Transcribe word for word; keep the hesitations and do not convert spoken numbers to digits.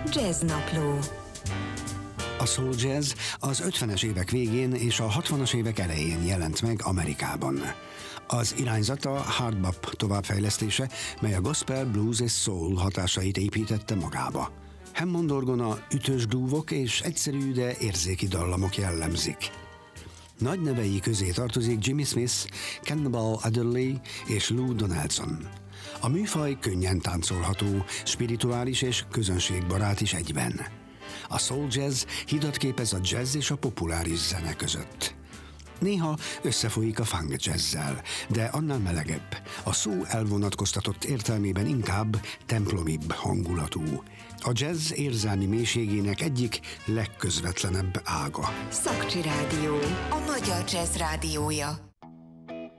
Jazznapló. A soul jazz az ötvenes évek végén és a hatvanas évek elején jelent meg Amerikában. Az irányzata a hard bop továbbfejlesztése, mely a gospel, blues és soul hatásait építette magába. Hammond orgona, ütős dúvok és egyszerű, de érzéki dallamok jellemzik. Nagy nevei közé tartozik Jimmy Smith, Cannonball Adderley és Lou Donaldson. A műfaj könnyen táncolható, spirituális és közönségbarát is egyben. A soul jazz hidat képez a jazz és a populáris zene között. Néha összefolyik a funk jazzzel, de annál melegebb, a szó elvonatkoztatott értelmében inkább templomibb hangulatú. A jazz érzelmi mélységének egyik legközvetlenebb ága. Szakcsi Rádió, a magyar jazz rádiója.